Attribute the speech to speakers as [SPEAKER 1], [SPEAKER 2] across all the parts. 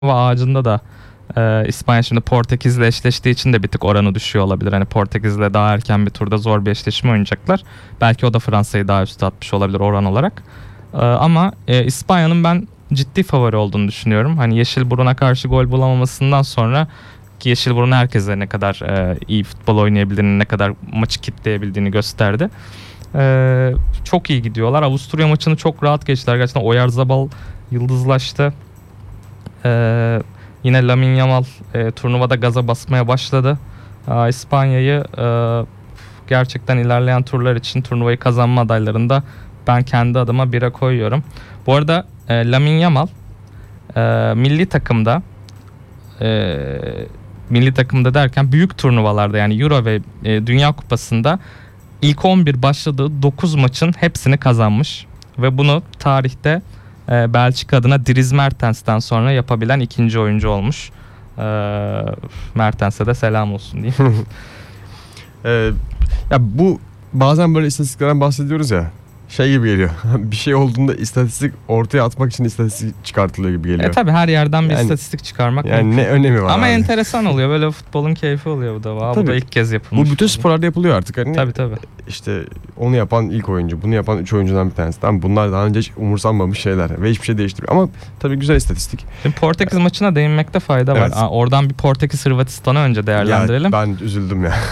[SPEAKER 1] ağacında da İspanya şimdi Portekiz'le eşleştiği için de bir tık oranı düşüyor olabilir. Hani Portekiz'le daha erken bir turda zor bir eşleşme oynayacaklar. Belki o da Fransa'yı daha üstü atmış olabilir oran olarak. Ama İspanya'nın ben ciddi favori olduğunu düşünüyorum. Hani Yeşilburun'a karşı gol bulamamasından sonra, ki Yeşilburun herkese ne kadar iyi futbol oynayabildiğini, ne kadar maçı kitleyebildiğini gösterdi. Çok iyi gidiyorlar. Avusturya maçını çok rahat geçtiler. Gerçekten Oyarzabal yıldızlaştı. Yine Lamine Yamal turnuvada gaza basmaya başladı. İspanya'yı gerçekten ilerleyen turlar için turnuvayı kazanma adaylarında ben kendi adıma 1'e koyuyorum. Bu arada Lamine Yamal milli takımda derken büyük turnuvalarda, yani Euro ve Dünya Kupası'nda ilk 11 başladığı 9 maçın hepsini kazanmış ve bunu tarihte Belçika adına Dries Mertens'ten sonra yapabilen ikinci oyuncu olmuş. Mertens'e de selam olsun diyeyim.
[SPEAKER 2] Ya bu bazen böyle istatistiklerden bahsediyoruz ya. Şey gibi geliyor. Bir şey olduğunda istatistik ortaya atmak için istatistik çıkartılıyor gibi geliyor.
[SPEAKER 1] Tabii her yerden bir istatistik çıkarmak
[SPEAKER 2] yani
[SPEAKER 1] mümkün.
[SPEAKER 2] ne önemi var?
[SPEAKER 1] Ama
[SPEAKER 2] abi?
[SPEAKER 1] Enteresan oluyor. Böyle futbolun keyfi oluyor bu da. Bu da ilk kez yapılmış.
[SPEAKER 2] Bu bütün sporlarda yapılıyor artık. Hani
[SPEAKER 1] Tabii.
[SPEAKER 2] İşte onu yapan ilk oyuncu, bunu yapan 3 oyuncudan bir tanesi. Tamam, bunlar daha önce hiç umursanmamış şeyler ve hiçbir şey değiştirmiyor. Ama tabii güzel istatistik.
[SPEAKER 1] Şimdi Portekiz maçına değinmekte fayda var. Oradan bir Portekiz-Hırvatistan'ı önce değerlendirelim.
[SPEAKER 2] Ya ben üzüldüm ya.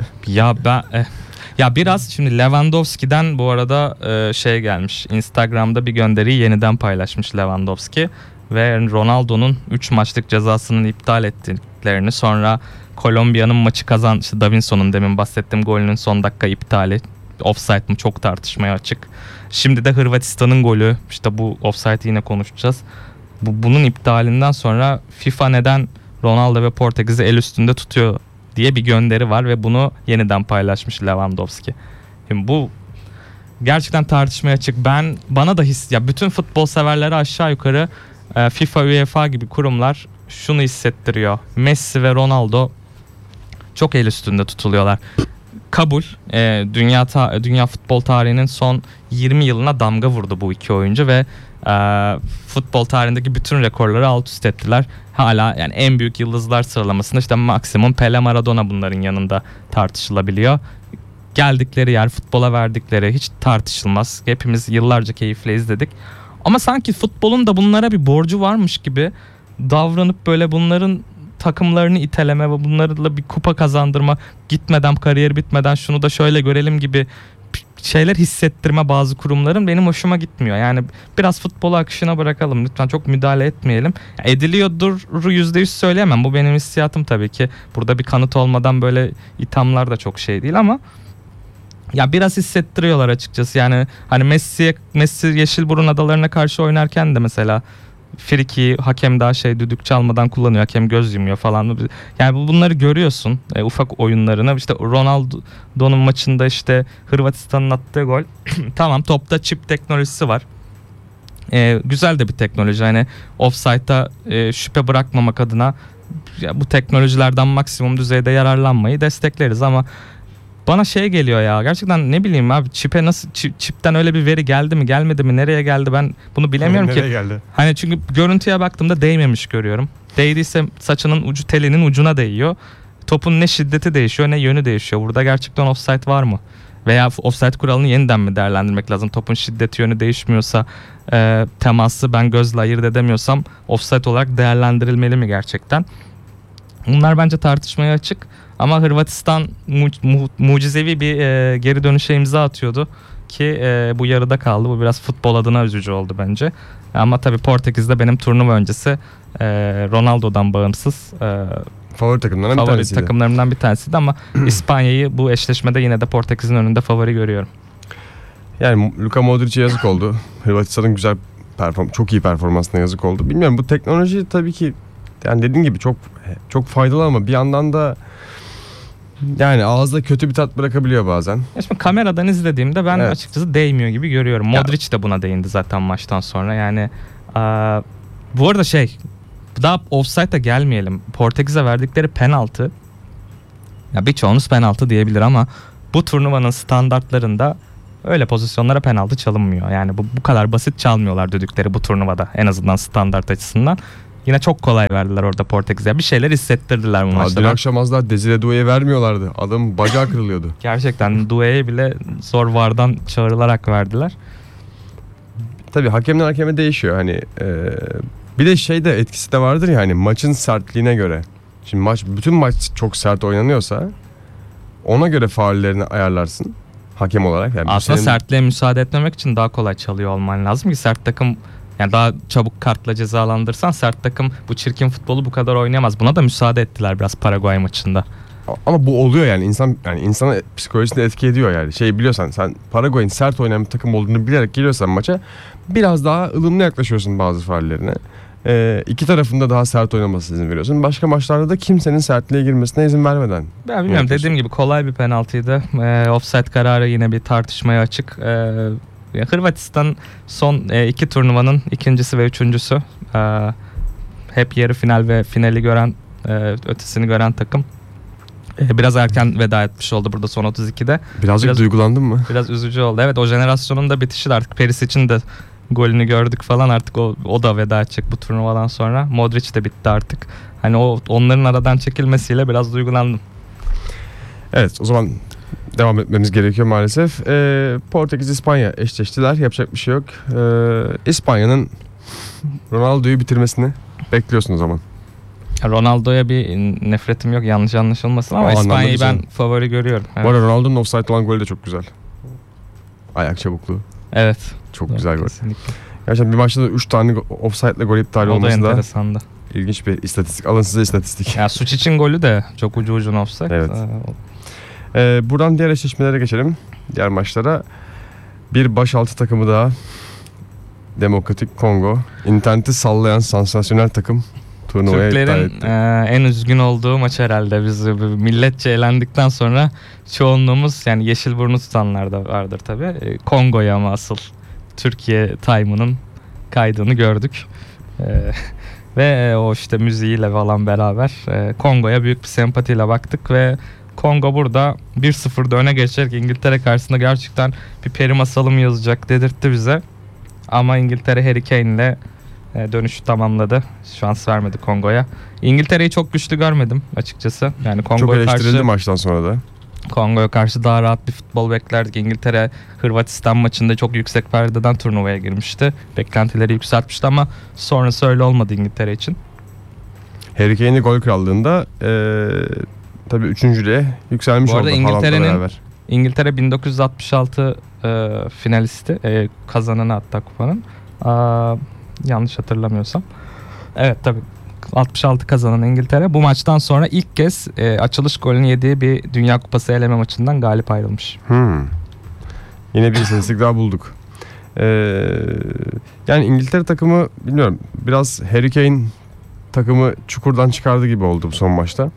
[SPEAKER 1] Ya biraz şimdi Lewandowski'den bu arada şey gelmiş. Instagram'da bir gönderiyi yeniden paylaşmış Lewandowski ve Ronaldo'nun 3 maçlık cezasının iptal ettiklerini, sonra Kolombiya'nın maçı işte Davinson'un demin bahsettiğim golünün son dakika iptali, offside mı, çok tartışmaya açık. Şimdi de Hırvatistan'ın golü, işte bu offside'i yine konuşacağız. Bunun iptalinden sonra FIFA neden Ronaldo ve Portekiz'i el üstünde tutuyor diye bir gönderi var ve bunu yeniden paylaşmış Lewandowski. Şimdi bu gerçekten tartışmaya açık. Bana da bütün futbol severleri aşağı yukarı FIFA, UEFA gibi kurumlar şunu hissettiriyor. Messi ve Ronaldo çok el üstünde tutuluyorlar. Kabul. Dünya futbol tarihinin son 20 yılına damga vurdu bu iki oyuncu ve futbol tarihindeki bütün rekorları alt üst ettiler. Hala yani en büyük yıldızlar sıralamasında işte maksimum Pele, Maradona bunların yanında tartışılabiliyor. Geldikleri yer, futbola verdikleri hiç tartışılmaz. Hepimiz yıllarca keyifle izledik. Ama sanki futbolun da bunlara bir borcu varmış gibi davranıp böyle bunların takımlarını iteleme ve bunlarla bir kupa kazandırma, gitmeden, kariyer bitmeden şunu da şöyle görelim gibi şeyler hissettirme bazı kurumların benim hoşuma gitmiyor. Yani biraz futbolu akışına bırakalım lütfen, çok müdahale etmeyelim. Ediliyordur %100 söyleyemem, bu benim hissiyatım tabii ki. Burada bir kanıt olmadan böyle ithamlar da çok şey değil ama ya biraz hissettiriyorlar açıkçası. Yani hani Messi Yeşilburun adalarına karşı oynarken de mesela friki hakem daha düdük çalmadan kullanıyor. Hakem göz yumuyor falan. Yani bunları görüyorsun. Ufak oyunlarını. İşte Ronaldo'nun maçında işte Hırvatistan'ın attığı gol. Tamam, topta çip teknolojisi var. Güzel de bir teknoloji. Hani offside'da şüphe bırakmamak adına bu teknolojilerden maksimum düzeyde yararlanmayı destekleriz ama bana geliyor ya, gerçekten ne bileyim abi, çipten öyle bir veri geldi mi gelmedi mi, nereye geldi ben bunu bilemiyorum ki.
[SPEAKER 2] Geldi?
[SPEAKER 1] Hani çünkü görüntüye baktığımda değmemiş görüyorum. Değdiyse saçının ucu telinin ucuna değiyor. Topun ne şiddeti değişiyor ne yönü değişiyor. Burada gerçekten offside var mı? Veya offside kuralını yeniden mi değerlendirmek lazım? Topun şiddeti, yönü değişmiyorsa, teması ben gözle ayırt edemiyorsam offside olarak değerlendirilmeli mi gerçekten? Bunlar bence tartışmaya açık. Ama Hırvatistan mucizevi bir geri dönüşe imza atıyordu ki bu yarıda kaldı. Bu biraz futbol adına üzücü oldu bence. Ama tabii Portekiz'de benim turnuva öncesi Ronaldo'dan bağımsız
[SPEAKER 2] favori
[SPEAKER 1] takımlarımdan bir tanesiydi ama İspanya'yı bu eşleşmede yine de Portekiz'in önünde favori görüyorum.
[SPEAKER 2] Yani Luka Modric'e yazık oldu. Hırvatistan'ın çok iyi performansına yazık oldu. Bilmiyorum, bu teknoloji tabii ki yani dediğin gibi çok faydalı ama bir yandan da yani ağızda kötü bir tat bırakabiliyor bazen.
[SPEAKER 1] Şimdi kameradan izlediğimde ben açıkçası değmiyor gibi görüyorum. Modric de buna değindi zaten maçtan sonra. Yani bu arada daha offside'a gelmeyelim. Portekiz'e verdikleri penaltı, ya birçoğunuz penaltı diyebilir ama bu turnuvanın standartlarında öyle pozisyonlara penaltı çalınmıyor. Yani bu kadar basit çalmıyorlar düdükleri bu turnuvada, en azından standart açısından. yine çok kolay verdiler orada Portekiz'e. Bir şeyler hissettirdiler bu maçta.
[SPEAKER 2] Dün akşam az daha Desire Doué'ye vermiyorlardı. Adam bacağı kırılıyordu.
[SPEAKER 1] Gerçekten Doué'ye bile zor VAR'dan çağrılarak verdiler.
[SPEAKER 2] Tabii hakemden hakeme değişiyor. Hani bir de şey de etkisi de vardır ya, hani maçın sertliğine göre. Şimdi bütün maç çok sert oynanıyorsa ona göre faullerini ayarlarsın hakem olarak. Yani
[SPEAKER 1] Aslında sertliğe müsaade etmemek için daha kolay çalıyor olman lazım ki sert takım, yani daha çabuk kartla cezalandırsan sert takım bu çirkin futbolu bu kadar oynayamaz. Buna da müsaade ettiler biraz Paraguay maçında.
[SPEAKER 2] Ama bu oluyor yani, insana psikolojisini etki ediyor yani. Biliyorsan, sen Paraguay'ın sert oynayan bir takım olduğunu bilerek geliyorsan maça, biraz daha ılımlı yaklaşıyorsun bazı faullerine. İki tarafında daha sert oynamasına izin veriyorsun. Başka maçlarda da kimsenin sertliğe girmesine izin vermeden.
[SPEAKER 1] Ben bilmiyorum, dediğim gibi kolay bir penaltıydı. Offside kararı yine bir tartışmaya açık. Hırvatistan son iki turnuvanın ikincisi ve üçüncüsü. Hep yarı final ve finali gören, ötesini gören takım. Biraz erken veda etmiş oldu burada son 32'de.
[SPEAKER 2] Birazcık duygulandın mı?
[SPEAKER 1] Biraz üzücü oldu. Evet, o jenerasyonun da bitişi de artık. Perisic'in de golünü gördük falan, artık o da veda edecek bu turnuvadan sonra. Modric de bitti artık. Hani onların aradan çekilmesiyle biraz duygulandım.
[SPEAKER 2] Evet, o zaman devam etmemiz gerekiyor maalesef. Portekiz-İspanya eşleştiler. Yapacak bir şey yok. İspanya'nın Ronaldo'yu bitirmesini bekliyorsun o zaman.
[SPEAKER 1] Ronaldo'ya bir nefretim yok, yanlış anlaşılmasın, ama İspanya'yı ben favori görüyorum. Evet.
[SPEAKER 2] Bu arada Ronaldo'nun offside olan golü de çok güzel. Ayak çabukluğu.
[SPEAKER 1] Evet.
[SPEAKER 2] Çok güzel gol.
[SPEAKER 1] Kesinlikle.
[SPEAKER 2] Gerçekten bir maçta da 3 tane offside'le gol iptal olması da
[SPEAKER 1] enteresandı.
[SPEAKER 2] İlginç bir istatistik. Alın size istatistik.
[SPEAKER 1] Ya Suç için golü de çok ucuna offside.
[SPEAKER 2] Evet. Buradan diğer eşleşmelere geçelim. Diğer maçlara. Bir başaltı takımı daha. Demokratik Kongo. İnterneti sallayan sansasyonel takım turnuvaya iptal etti.
[SPEAKER 1] Türklerin en üzgün olduğu maç herhalde. Biz milletçe eğlendikten sonra çoğunluğumuz, yani yeşil burnu tutanlar da vardır tabii. Kongo'ya ama asıl Türkiye time'ının kaydığını gördük. Ve o işte müziğiyle falan beraber Kongo'ya büyük bir sempatiyle baktık ve Kongo burada 1-0'da öne geçerek İngiltere karşısında gerçekten bir peri masalı mı yazacak dedirtti bize. Ama İngiltere Harry Kane ile dönüşü tamamladı. Şans vermedi Kongo'ya. İngiltere'yi çok güçlü görmedim açıkçası. Yani
[SPEAKER 2] çok eleştirildi maçtan sonra da.
[SPEAKER 1] Kongo'ya karşı daha rahat bir futbol beklerdik. İngiltere Hırvatistan maçında çok yüksek perdeden turnuvaya girmişti. Beklentileri yükseltmişti ama sonrası öyle olmadı İngiltere için.
[SPEAKER 2] Harry Kane'in gol krallığında tabii üçüncülüğe yükselmiş oldu.
[SPEAKER 1] İngiltere 1966 finalisti, kazananı hatta kupanın. Yanlış hatırlamıyorsam. Evet tabii 66 kazanan İngiltere bu maçtan sonra ilk kez açılış golünü yediği bir Dünya Kupası eleme maçından galip ayrılmış.
[SPEAKER 2] Yine bir istatistik daha bulduk. Yani İngiltere takımı, bilmiyorum, biraz Harry Kane takımı çukurdan çıkardı gibi oldu bu son maçta.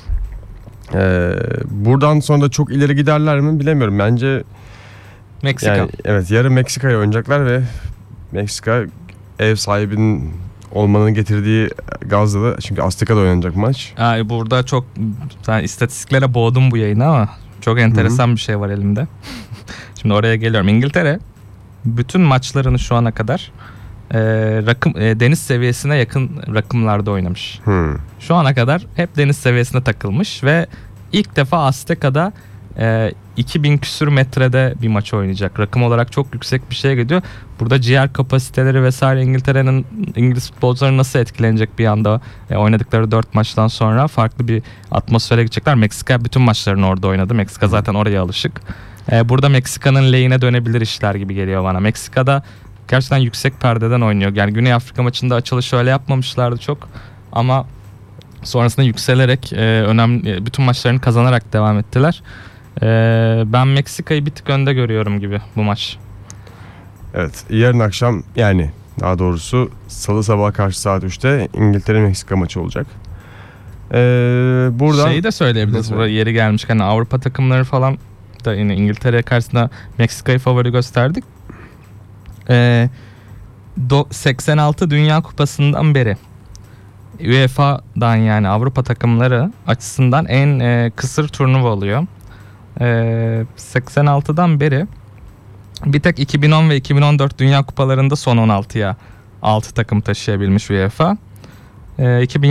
[SPEAKER 2] Buradan sonra da çok ileri giderler mi bilemiyorum. Bence
[SPEAKER 1] Meksika.
[SPEAKER 2] Yani, evet, yarın Meksika'ya oynayacaklar ve Meksika ev sahibinin olmanın getirdiği gazla da, çünkü Azteka'da oynanacak maç.
[SPEAKER 1] Burada çok istatistiklere boğdum bu yayını ama çok enteresan bir şey var elimde. Şimdi oraya geliyorum. İngiltere bütün maçlarını şu ana kadar deniz seviyesine yakın rakımlarda oynamış. Şu ana kadar hep deniz seviyesine takılmış ve ilk defa Azteka'da 2000 küsür metrede bir maç oynayacak. Rakım olarak çok yüksek bir şeye gidiyor. Burada ciğer kapasiteleri vesaire İngiliz futbolcuları nasıl etkilenecek bir anda oynadıkları 4 maçtan sonra farklı bir atmosfere gidecekler. Meksika bütün maçlarını orada oynadı. Meksika zaten oraya alışık. Burada Meksika'nın lehine dönebilir işler gibi geliyor bana. Meksika'da gerçekten yüksek perdeden oynuyor. Yani Güney Afrika maçında açılışı öyle yapmamışlardı çok. Ama sonrasında yükselerek önemli bütün maçlarını kazanarak devam ettiler. Ben Meksika'yı bir tık önde görüyorum gibi bu maç.
[SPEAKER 2] Evet, yarın akşam, yani daha doğrusu salı sabah karşı saat 3'te İngiltere-Meksika maçı olacak. Buradan
[SPEAKER 1] şeyi de söyleyebiliriz. Burada yeri gelmişken Avrupa takımları falan da yine İngiltere karşısında Meksika'yı favori gösterdik. 86 Dünya Kupası'ndan beri UEFA'dan, yani Avrupa takımları açısından en kısır turnuva oluyor. 86'dan beri bir tek 2010 ve 2014 Dünya Kupalarında son 16'ya 6 takım taşıyabilmiş UEFA. 2000